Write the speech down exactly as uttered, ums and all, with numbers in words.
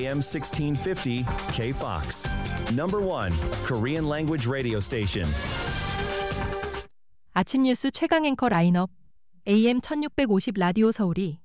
A M sixteen fifty K-Fox. Number one Korean language radio station. 아침 뉴스 최강 앵커 라인업 에이엠 천육백오십 라디오 서울이